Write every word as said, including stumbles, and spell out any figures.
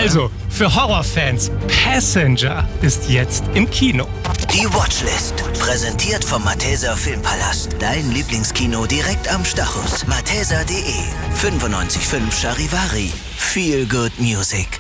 Also, für Horrorfans, Passenger ist jetzt im Kino. Die Watchlist, präsentiert vom Malteser Filmpalast. Dein Lieblingskino direkt am Stachus. malteser punkt de. fünfundneunzig Komma fünf Charivari. Feel good music.